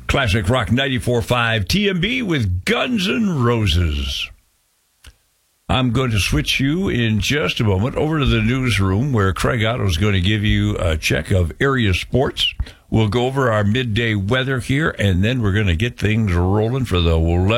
Classic Rock 94.5 TMB with Guns N' Roses. I'm going to switch you in just a moment over to the newsroom where Craig Otto is going to give you a check of area sports. We'll go over our midday weather here, and then we're going to get things rolling for the